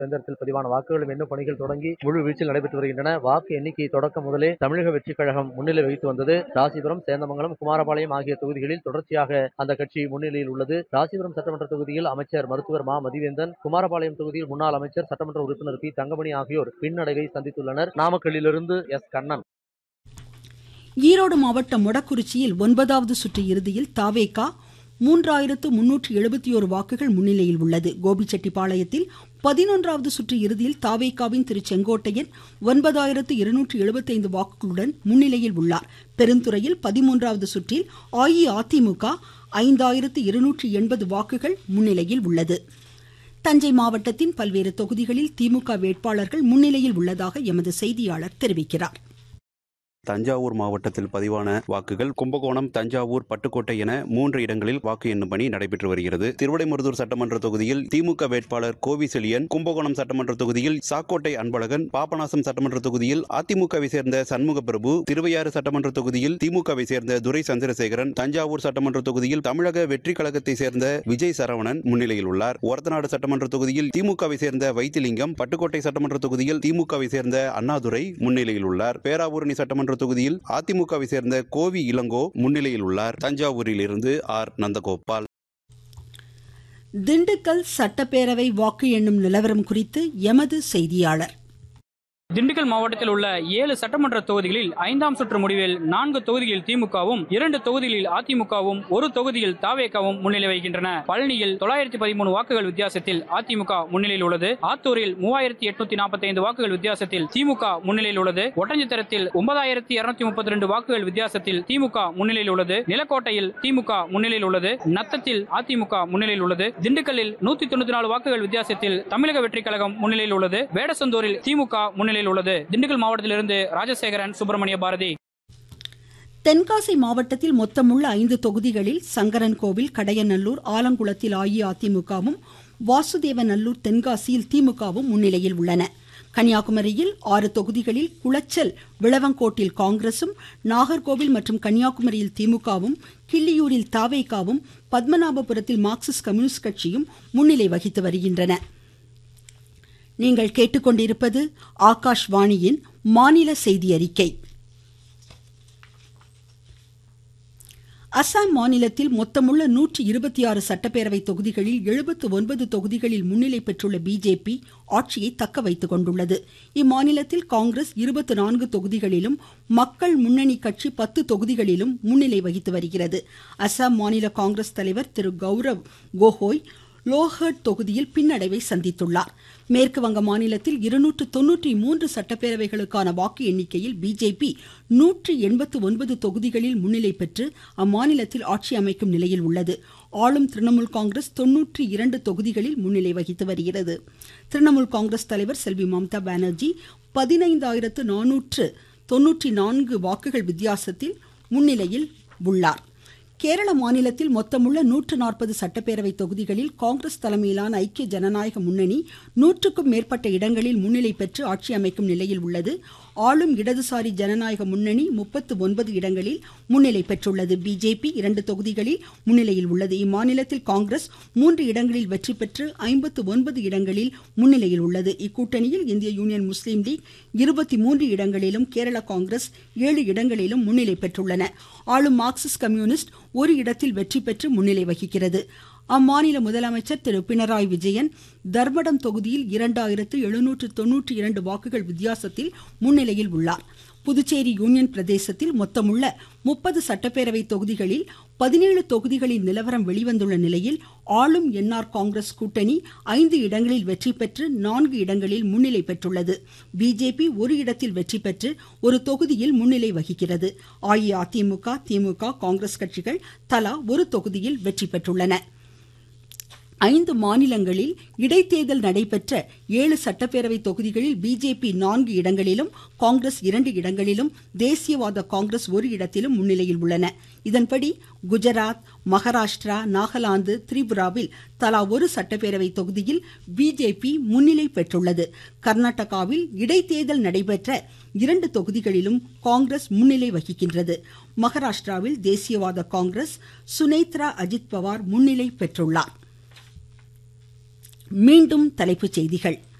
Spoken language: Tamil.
எந்திரத்தில் பதிவான வாக்குகளும் எண்ணும் பணிகள் தொடங்கி முழு வீச்சில் நடைபெற்று வருகின்றன. வாக்கு எண்ணிக்கை தொடக்கம் முதலே தமிழக வெற்றிக் கழகம் முன்னிலை வகித்து வந்தது. ராசிபுரம், சேந்தமங்கலம், குமாரபாளையம் ஆகிய தொகுதிகளில் தொடர்ச்சியாக அந்த கட்சி முன்னிலையில் உள்ளது. ராசிபுரம் சட்டமன்ற தொகுதியில் அமைச்சர் மருத்துவர் மா மதிவேந்தன், குமாரபாளையம் தொகுதியில் முன்னாள் அமைச்சர் சட்டமன்ற உறுப்பினர் பி தங்கமணி ஆகியோர் பின்னடைவை சந்தித்துள்ளனர். நாமக்கல்லிலிருந்து எஸ் கண்ணன். ஈரோடு மாவட்டம் மொடக்குறிச்சியில் 9வது சுற்று இறுதியில் தாவேகா 3371 வாக்குகள் முன்னிலையில் உள்ளது. கோபிச்செட்டிப்பாளையத்தில் 11வது சுற்று இறுதியில் தாவேகாவின் திரு செங்கோட்டையன் 9275 வாக்குகளுடன் முன்னிலையில் உள்ளார். பெருந்துறையில் 13வது சுற்றில் அஇஅதிமுக 5280 வாக்குகள் முன்னிலையில் உள்ளது. தஞ்சை மாவட்டத்தின் பல்வேறு தொகுதிகளில் திமுக வேட்பாளர்கள் முன்னிலையில் உள்ளதாக எமது செய்தியாளர் தெரிவிக்கிறார். தஞ்சாவூர் மாவட்டத்தில் பதிவான வாக்குகள் கும்பகோணம், தஞ்சாவூர், பட்டுக்கோட்டை என 3 இடங்களில் வாக்கு எண்ணும் பணி நடைபெற்று வருகிறது. திருவிடைமருதூர் சட்டமன்ற தொகுதியில் திமுக வேட்பாளர் கோவிசெழியன், கும்பகோணம் சட்டமன்ற தொகுதியில் சாக்கோட்டை அன்பழகன், பாபநாசம் சட்டமன்ற தொகுதியில் அதிமுகவை சேர்ந்த சண்முக பிரபு, திருவையாறு சட்டமன்ற தொகுதியில் திமுகவை சேர்ந்த துரை சந்திரசேகரன், தஞ்சாவூர் சட்டமன்ற தொகுதியில் தமிழக வெற்றி கழகத்தை சேர்ந்த விஜய் சரவணன் முன்னிலையில் உள்ளார். ஒரத்தநாடு சட்டமன்ற தொகுதியில் திமுகவை சேர்ந்த வைத்திலிங்கம், பட்டுக்கோட்டை சட்டமன்ற தொகுதியில் திமுகவை சேர்ந்த அண்ணாதுரை முன்னிலையில் உள்ளார். பேராவூரணி சட்டமன்ற தொகுதியில் அதிமுகவை சேர்ந்த கோவி இளங்கோ முன்னிலையில் உள்ளார். தஞ்சாவூரில் இருந்து ஆர் நந்தகோபால். திண்டுக்கல் சட்டப்பேரவை வாக்கு எண்ணும் நிலவரம் குறித்து எமது செய்தியாளர். திண்டுக்கல் மாவட்டத்தில் உள்ள 7 சட்டமன்ற தொகுதிகளில் 5ஆம் சுற்று முடிவில் 4 தொகுதிகளில் திமுகவும், 2 தொகுதிகளில் அதிமுகவும், 1 தொகுதியில் தாவேகாவும் முன்னிலை வகிக்கின்றன. பழனியில் 913 வாக்குகள் வித்தியாசத்தில் அதிமுக முன்னிலையில் உள்ளது. ஆத்தூரில் 3845 வாக்குகள் வித்தியாசத்தில் திமுக முன்னிலையில் உள்ளது. ஒட்டஞ்சத்திரத்தில் 9232 வாக்குகள் வித்தியாசத்தில் திமுக முன்னிலையில் உள்ளது. நிலக்கோட்டையில் திமுக முன்னிலையில் உள்ளது. நத்தத்தில் அதிமுக முன்னிலையில் உள்ளது. திண்டுக்கல்லில் 194 வாக்குகள் வித்தியாசத்தில் தமிழக வெற்றி கழகம் முன்னிலையில் உள்ளது. வேடசந்தூரில் திமுக முன்னிலையில் உள்ளது. திண்டுக்கல் மாவட்டத்திலிருந்து ராஜசேகரன், சுப்பிரமணிய பாரதி. தென்காசி மாவட்டத்தில் மொத்தமுள்ள 5 தொகுதிகளில் சங்கரன்கோவில், கடையநல்லூர், ஆலங்குளத்தில் அஇஅதிமுகவும், வாசுதேவநல்லூர், தென்காசியில் திமுகவும் முன்னிலையில் உள்ளன. கன்னியாகுமரியில் 6 தொகுதிகளில் குளச்சல், விளவங்கோட்டில் காங்கிரசும், நாகர்கோவில் மற்றும் கன்னியாகுமரியில் திமுகவும், கிள்ளியூரில் தாவேகாவும், பத்மநாபபுரத்தில் மார்க்சிஸ்ட் கம்யூனிஸ்ட் கட்சியும் முன்னிலை வகித்து வருகின்றன. நீங்கள் கேட்டுக்கொண்டிருப்பது ஆகாஷ்வாணியின் மாநில செய்தி அறிக்கை. அசாம் மாநிலத்தில் மொத்தமுள்ள 126 சட்டப்பேரவை தொகுதிகளில் 79 தொகுதிகளில் முன்னிலை பெற்றுள்ள பிஜேபி ஆட்சியை தக்க வைத்துக் கொண்டுள்ளது. இம்மாநிலத்தில் காங்கிரஸ் 24 தொகுதிகளிலும், மக்கள் முன்னணி கட்சி 10 தொகுதிகளிலும் முன்னிலை வகித்து வருகிறது. அசாம் மாநில காங்கிரஸ் தலைவர் திரு கௌரவ் கோகோய் லோஹர்ட் தொகுதியில் பின்னடைவை சந்தித்துள்ளார். மேற்கு வங்க மாநிலத்தில் 293 சட்டப்பேரவைகளுக்கான வாக்கு எண்ணிக்கையில் பிஜேபி 189 தொகுதிகளில் முன்னிலை பெற்று அம்மாநிலத்தில் ஆட்சி அமைக்கும் நிலையில் உள்ளது. ஆளும் திரிணாமுல் காங்கிரஸ் 92 தொகுதிகளில் முன்னிலை வகித்து வருகிறது. திரிணாமுல் காங்கிரஸ் தலைவர் செல்வி மம்தா பானர்ஜி 15494 வாக்குகள் வித்தியாசத்தில் முன்னிலையில் உள்ளார். கேரள மாநிலத்தில் மொத்தமுள்ள 140 சட்டப்பேரவை தொகுதிகளில் காங்கிரஸ் தலைமையிலான ஐக்கிய ஜனநாயக முன்னணி 100க்கும் மேற்பட்ட இடங்களில் முன்னிலை பெற்று ஆட்சி அமைக்கும் நிலையில் உள்ளது. ஆளும் இடதுசாரி ஜனநாயக முன்னணி 39 இடங்களில் முன்னிலை பெற்றுள்ளது. பிஜேபி 2 தொகுதிகளில் முன்னிலையில் உள்ளது. இம்மாநிலத்தில் காங்கிரஸ் 3 இடங்களில் வெற்றி பெற்று 59 இடங்களில் முன்னிலையில் உள்ளது. இக்கூட்டணியில் இந்திய யூனியன் முஸ்லீம் லீக் 23 இடங்களிலும், கேரள காங்கிரஸ் 7 இடங்களிலும் முன்னிலை பெற்றுள்ளன. ஆளும் மார்க்சிஸ்ட் கம்யூனிஸ்ட் 1 இடத்தில் வெற்றி பெற்று முன்னிலை வகிக்கிறது. அம்மாநில முதலமைச்சர் திரு பினராயி விஜயன் தர்மடம் தொகுதியில் 2792 வாக்குகள் வித்தியாசத்தில் முன்னிலையில் உள்ளார். புதுச்சேரி யூனியன் பிரதேசத்தில் மொத்தமுள்ள 30 சட்டப்பேரவை தொகுதிகளில் 17 தொகுதிகளின் நிலவரம் வெளிவந்துள்ள நிலையில் ஆளும் என்ஆர் காங்கிரஸ் கூட்டணி 5 இடங்களில் வெற்றி பெற்று 4 இடங்களில் முன்னிலை பெற்றுள்ளது. பிஜேபி 1 இடத்தில் வெற்றி பெற்று 1 தொகுதியில் முன்னிலை வகிக்கிறது. அஇஅதிமுக, திமுக, காங்கிரஸ் கட்சிகள் தலா 1 தொகுதியில் வெற்றி பெற்றுள்ளன. 5 மாநிலங்களில் இடைத்தேர்தல் நடைபெற்ற 7 சட்டப்பேரவை தொகுதிகளில் பிஜேபி 4 இடங்களிலும், காங்கிரஸ் 2 இடங்களிலும், தேசியவாத காங்கிரஸ் 1 இடத்திலும் முன்னிலையில் உள்ளன. இதன்படி குஜராத், மகாராஷ்டிரா, நாகாலாந்து, திரிபுராவில் தலா 1 சட்டப்பேரவை தொகுதியில் பிஜேபி முன்னிலை பெற்றுள்ளது. கர்நாடகாவில் இடைத்தேர்தல் நடைபெற்ற 2 தொகுதிகளிலும் காங்கிரஸ் முன்னிலை வகிக்கின்றது. மகாராஷ்டிராவில் தேசியவாத காங்கிரஸ் சுனேத்ரா அஜித் பவார் முன்னிலை பெற்றுள்ளார். மீண்டும் தலைப்புச் செய்திகள்.